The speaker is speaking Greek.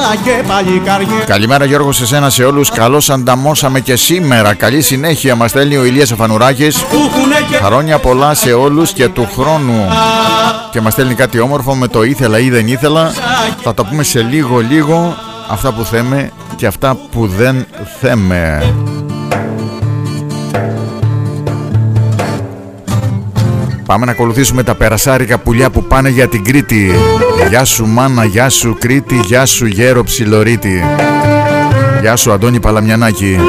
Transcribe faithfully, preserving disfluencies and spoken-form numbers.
Καλημέρα Γιώργο σε σένα, σε όλους. Καλώς ανταμώσαμε και σήμερα. Καλή συνέχεια μας στέλνει ο Ηλίας Αφανουράκης. Χρόνια πολλά σε όλους και του χρόνου. Και μας στέλνει κάτι όμορφο με το ήθελα ή δεν ήθελα. Θα το πούμε σε λίγο λίγο. Αυτά που θέμε και αυτά που δεν θέμε. Πάμε να ακολουθήσουμε τα περασάρικα πουλιά που πάνε για την Κρήτη. Γεια σου μάνα, γεια σου Κρήτη, γεια σου γέρο ψιλορίτη. Γεια σου Αντώνη Παλαμιανάκη.